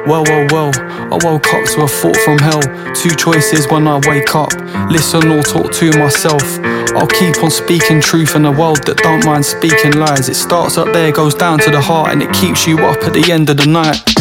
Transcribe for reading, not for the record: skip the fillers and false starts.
Well, I woke up to a thought from hell. Two choices when I wake up: listen or talk to myself. I'll keep on speaking truth in a world that don't mind speaking lies. It starts up there, goes down to the heart, and it keeps you up at the end of the night.